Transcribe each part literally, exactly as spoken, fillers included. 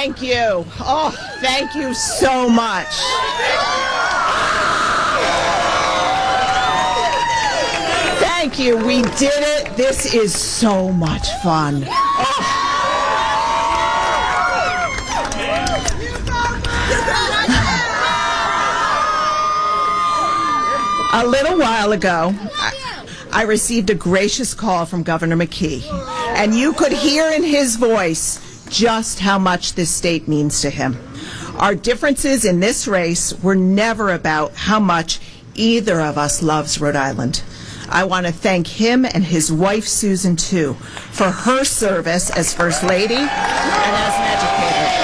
Thank you. Oh, thank you so much. Thank you. We did it. This is so much fun. Oh. A little while ago, I, I received a gracious call from Governor McKee, and you could hear in his voice just how much this state means to him. Our differences in this race were never about how much either of us loves Rhode Island. I want to thank him and his wife, Susan, too, for her service as First Lady and as an educator.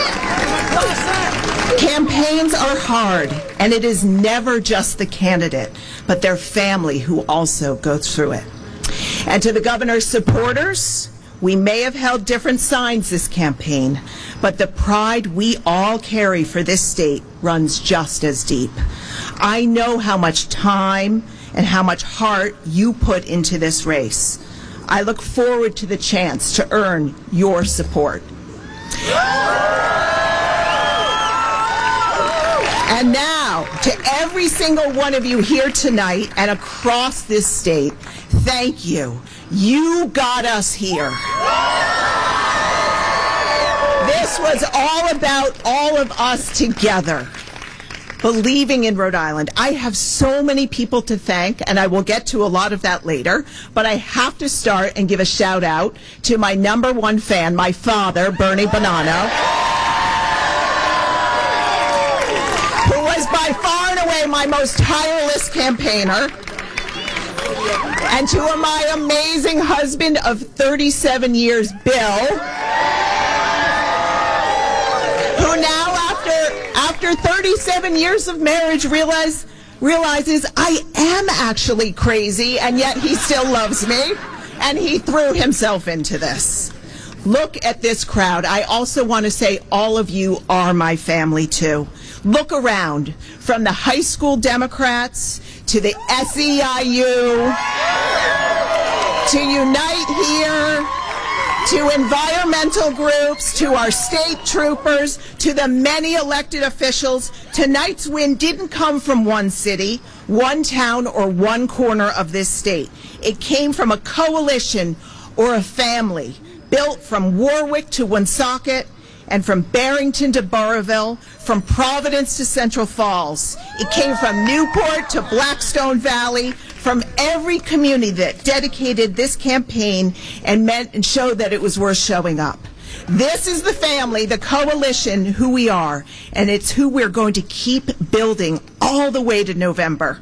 Campaigns are hard, and it is never just the candidate, but their family who also go through it. And to the governor's supporters, we may have held different signs this campaign, but the pride we all carry for this state runs just as deep. I know how much time and how much heart you put into this race. I look forward to the chance to earn your support. And now, to every single one of you here tonight and across this state, thank you. You got us here. This was all about all of us together, believing in Rhode Island. I have so many people to thank, and I will get to a lot of that later, but I have to start and give a shout out to my number one fan, my father, Bernie Bonanno, who was by far and away my most tireless campaigner, and to my amazing husband of thirty-seven years, Bill, who now, after after thirty-seven years of marriage, realize, realizes I am actually crazy, and yet he still loves me, and he threw himself into this. Look at this crowd. I also want to say all of you are my family, too. Look around, from the high school Democrats to the S E I U, to Unite Here, to environmental groups, to our state troopers, to the many elected officials. Tonight's win didn't come from one city, one town, or one corner of this state. It came from a coalition or a family built from Warwick to Woonsocket, and from Barrington to Burrillville, from Providence to Central Falls. It came from Newport to Blackstone Valley, from every community that dedicated this campaign and meant and showed that it was worth showing up. This is the family, the coalition, who we are, and it's who we're going to keep building all the way to November.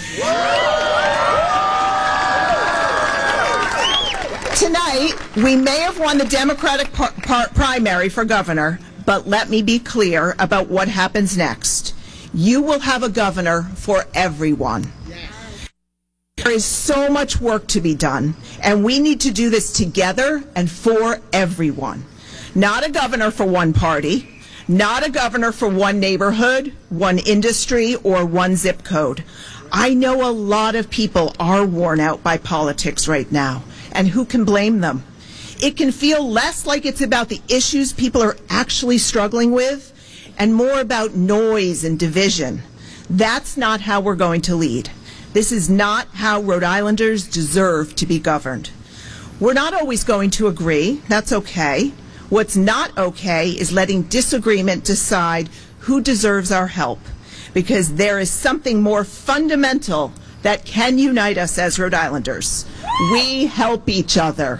Tonight, we may have won the Democratic par par primary for governor, but let me be clear about what happens next. You will have a governor for everyone. There is so much work to be done, and we need to do this together and for everyone. Not a governor for one party, not a governor for one neighborhood, one industry, or one zip code. I know a lot of people are worn out by politics right now, and who can blame them? It can feel less like it's about the issues people are actually struggling with, and more about noise and division. That's not how we're going to lead. This is not how Rhode Islanders deserve to be governed. We're not always going to agree. That's okay. What's not okay is letting disagreement decide who deserves our help, because there is something more fundamental that can unite us as Rhode Islanders. We help each other.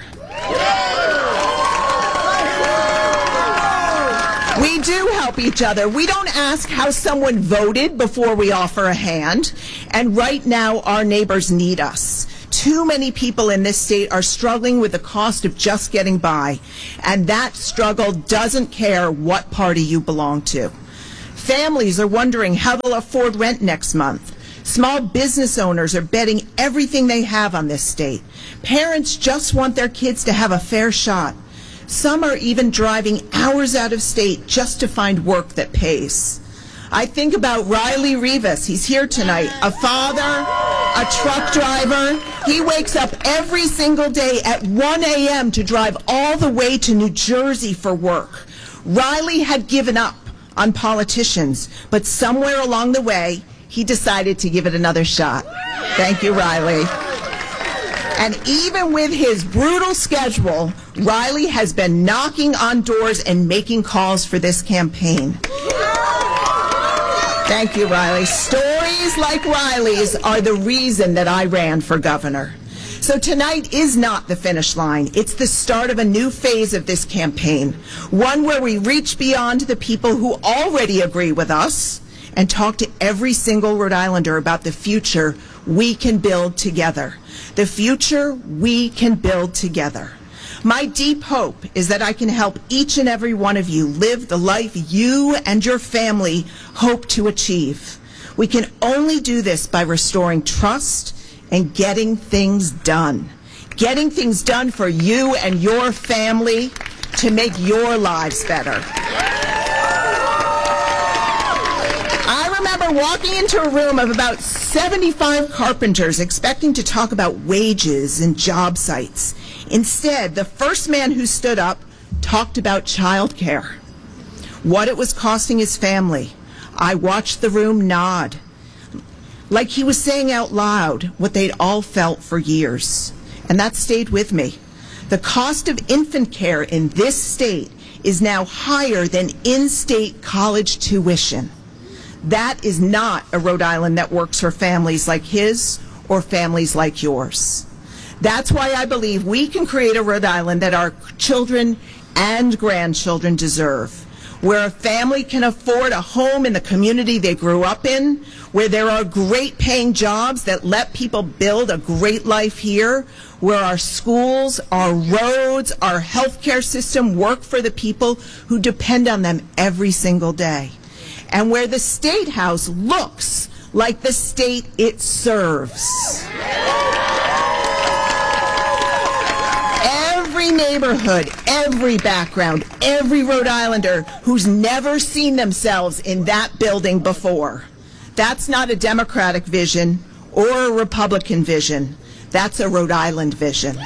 We do help each other. We don't ask how someone voted before we offer a hand. And right now, our neighbors need us. Too many people in this state are struggling with the cost of just getting by. And that struggle doesn't care what party you belong to. Families are wondering how they'll afford rent next month. Small business owners are betting everything they have on this state. Parents just want their kids to have a fair shot. Some are even driving hours out of state just to find work that pays. I think about Riley Rivas. He's here tonight. A father, a truck driver. He wakes up every single day at one A M to drive all the way to New Jersey for work. Riley had given up on politicians, but somewhere along the way, he decided to give it another shot. Thank you, Riley. And even with his brutal schedule, Riley has been knocking on doors and making calls for this campaign. Thank you, Riley. Stories like Riley's are the reason that I ran for governor. So tonight is not the finish line. It's the start of a new phase of this campaign, one where we reach beyond the people who already agree with us and talk to every single Rhode Islander about the future we can build together. The future we can build together. My deep hope is that I can help each and every one of you live the life you and your family hope to achieve. We can only do this by restoring trust and getting things done. Getting things done for you and your family to make your lives better. I remember walking into a room of about seventy-five carpenters expecting to talk about wages and job sites. Instead, the first man who stood up talked about childcare, what it was costing his family. I watched the room nod, like he was saying out loud what they'd all felt for years. And that stayed with me. The cost of infant care in this state is now higher than in-state college tuition. That is not a Rhode Island that works for families like his or families like yours. That's why I believe we can create a Rhode Island that our children and grandchildren deserve, where a family can afford a home in the community they grew up in, where there are great paying jobs that let people build a great life here, where our schools, our roads, our healthcare system work for the people who depend on them every single day, and where the State House looks like the state it serves. Every neighborhood, every background, every Rhode Islander who's never seen themselves in that building before. That's not a Democratic vision or a Republican vision. That's a Rhode Island vision.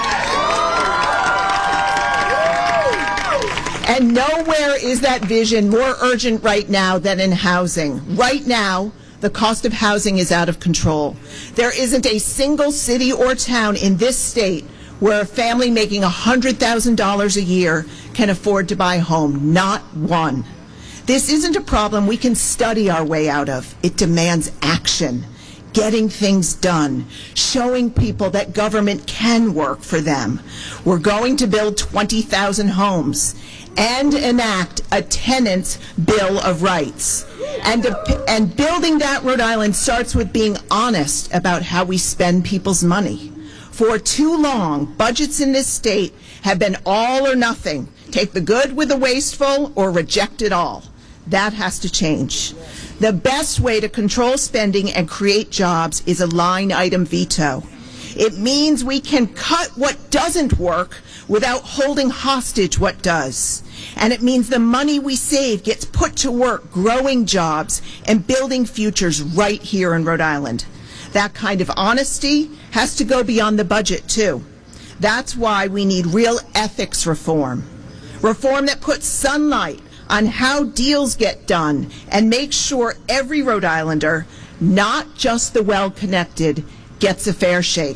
And nowhere is that vision more urgent right now than in housing. Right now, the cost of housing is out of control. There isn't a single city or town in this state where a family making one hundred thousand dollars a year can afford to buy a home. Not one. This isn't a problem we can study our way out of. It demands action, getting things done, showing people that government can work for them. We're going to build twenty thousand homes and enact a tenant's Bill of Rights. And, a, and building that Rhode Island starts with being honest about how we spend people's money. For too long, budgets in this state have been all or nothing. Take the good with the wasteful or reject it all. That has to change. The best way to control spending and create jobs is a line item veto. It means we can cut what doesn't work without holding hostage what does. And it means the money we save gets put to work growing jobs and building futures right here in Rhode Island. That kind of honesty has to go beyond the budget, too. That's why we need real ethics reform. Reform that puts sunlight on how deals get done and makes sure every Rhode Islander, not just the well-connected, gets a fair shake.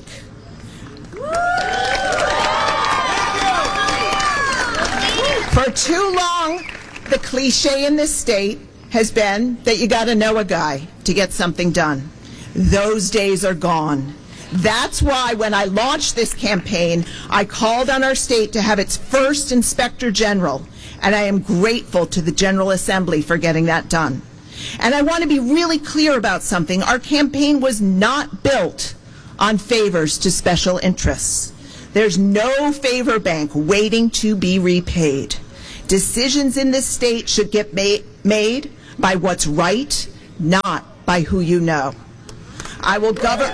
For too long, the cliche in this state has been that you got to know a guy to get something done. Those days are gone. That's why when I launched this campaign, I called on our state to have its first Inspector General, and I am grateful to the General Assembly for getting that done. And I want to be really clear about something. Our campaign was not built on favors to special interests. There's no favor bank waiting to be repaid. Decisions in this state should get ma- made by what's right, not by who you know. I will govern.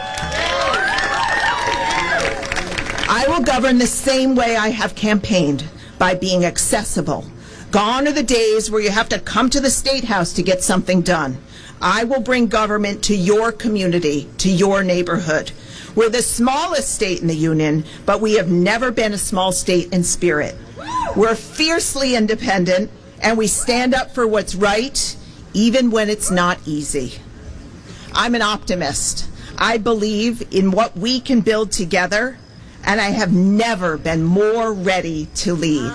I will govern the same way I have campaigned, by being accessible. Gone are the days where you have to come to the State House to get something done. I will bring government to your community, to your neighborhood. We're the smallest state in the Union, but we have never been a small state in spirit. We're fiercely independent, and we stand up for what's right, even when it's not easy. I'm an optimist. I believe in what we can build together, and I have never been more ready to lead.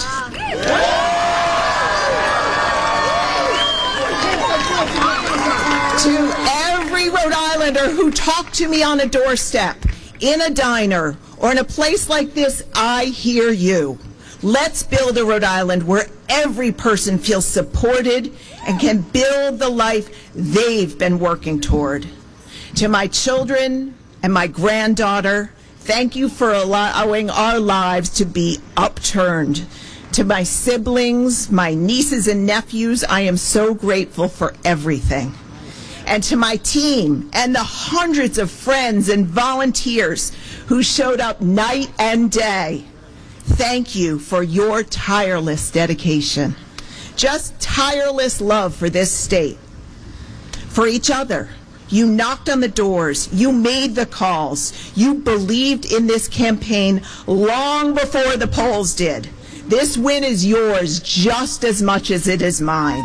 To every Rhode Islander who talked to me on a doorstep, in a diner, or in a place like this, I hear you. Let's build a Rhode Island where every person feels supported and can build the life they've been working toward. To my children and my granddaughter, thank you for allowing our lives to be upturned. To my siblings, my nieces and nephews, I am so grateful for everything. And to my team and the hundreds of friends and volunteers who showed up night and day, thank you for your tireless dedication. Just tireless love for this state, for each other. You knocked on the doors, you made the calls, you believed in this campaign long before the polls did. This win is yours just as much as it is mine.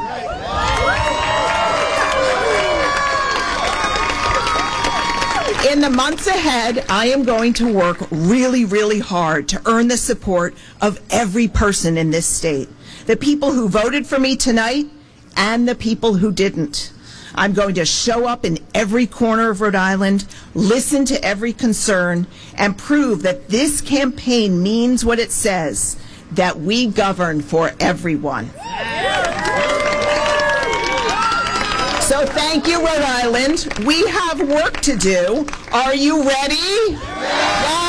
In the months ahead, I am going to work really, really hard to earn the support of every person in this state. The people who voted for me tonight and the people who didn't. I'm going to show up in every corner of Rhode Island, listen to every concern, and prove that this campaign means what it says, that we govern for everyone. So thank you, Rhode Island. We have work to do. Are you ready? Yes!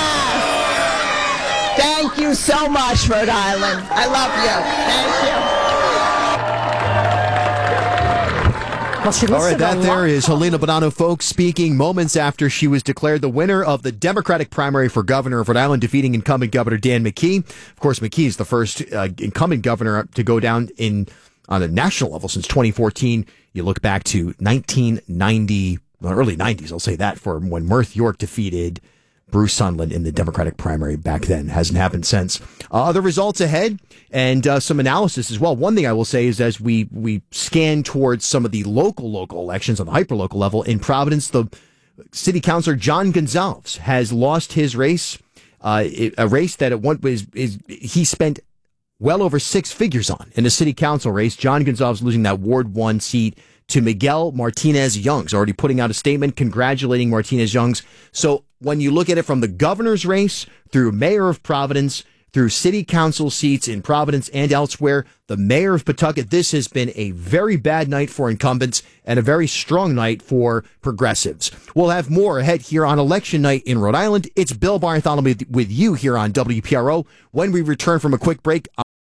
Thank you so much, Rhode Island. I love you. Thank you. All right, that there is Helena Buonanno, folks, speaking moments after she was declared the winner of the Democratic primary for governor of Rhode Island, defeating incumbent Governor Dan McKee. Of course, McKee is the first uh, incumbent governor to go down in on a national level since twenty fourteen. You look back to nineteen ninety, well, early nineties, I'll say that, for when Murph York defeated Bruce Sunland in the Democratic primary back then. Hasn't happened since. Uh, other results ahead and uh, some analysis as well. One thing I will say is as we, we scan towards some of the local, local elections on the hyperlocal level in Providence, the city councilor John Gonzalez has lost his race, uh, a race that at one is, is he spent well over six figures on in the city council race. John Gonzalez losing that Ward one seat to Miguel Martinez Youngs, already putting out a statement congratulating Martinez Youngs. So when you look at it from the governor's race through mayor of Providence, through city council seats in Providence and elsewhere, the mayor of Pawtucket, this has been a very bad night for incumbents and a very strong night for progressives. We'll have more ahead here on election night in Rhode Island. It's Bill Bartholomew with you here on W P R O. When we return from a quick break,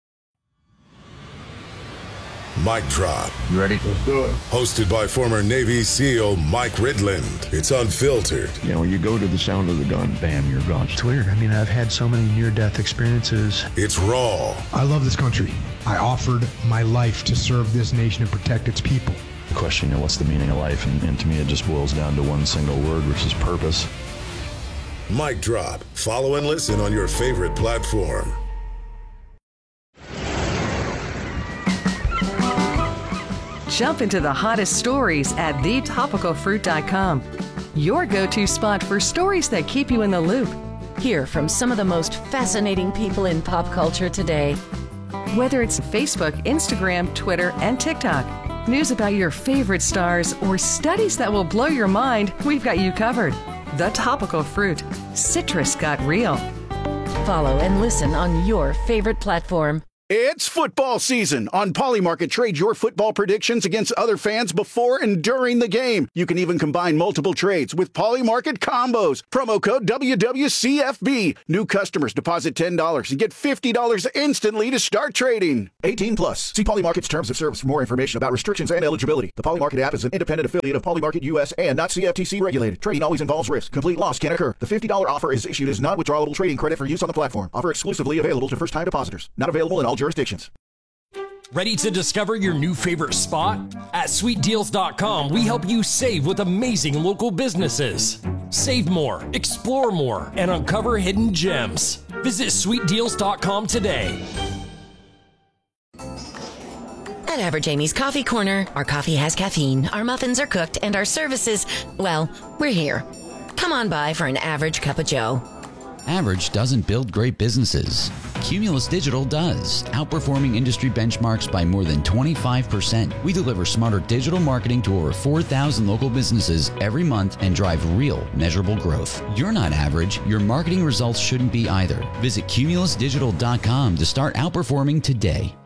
Mic Drop. You ready? Let's do it. Hosted by former Navy SEAL Mike Ridland. It's unfiltered. You know, when you go to the sound of the gun, bam, you're gone. It's weird. I mean, I've had so many near-death experiences. It's raw. I love this country. I offered my life to serve this nation and protect its people. The question, you know, what's the meaning of life? And, and to me, it just boils down to one single word, which is purpose. Mic Drop. Follow and listen on your favorite platform. Jump into the hottest stories at the topical fruit dot com. Your go-to spot for stories that keep you in the loop. Hear from some of the most fascinating people in pop culture today. Whether it's Facebook, Instagram, Twitter, and TikTok, news about your favorite stars, or studies that will blow your mind, we've got you covered. The Topical Fruit. Citrus got real. Follow and listen on your favorite platform. It's football season. On Polymarket, trade your football predictions against other fans before and during the game. You can even combine multiple trades with Polymarket combos. Promo code W W C F B. New customers deposit ten dollars and get fifty dollars instantly to start trading. eighteen plus. See Polymarket's terms of service for more information about restrictions and eligibility. The Polymarket app is an independent affiliate of Polymarket U S and not C F T C regulated. Trading always involves risk. Complete loss can occur. The fifty dollars offer is issued as non-withdrawable trading credit for use on the platform. Offer exclusively available to first-time depositors. Not available in all jurisdictions. Ready to discover your new favorite spot? At sweet deals dot com, we help you save with amazing local businesses. Save more, explore more, and uncover hidden gems. Visit sweet deals dot com today. At Average Amy's Coffee Corner, our coffee has caffeine, our muffins are cooked, and our services, well, we're here. Come on by for an average cup of joe. Average doesn't build great businesses. Cumulus Digital does, outperforming industry benchmarks by more than twenty-five percent. We deliver smarter digital marketing to over four thousand local businesses every month and drive real, measurable growth. You're not average. Your marketing results shouldn't be either. Visit cumulus digital dot com to start outperforming today.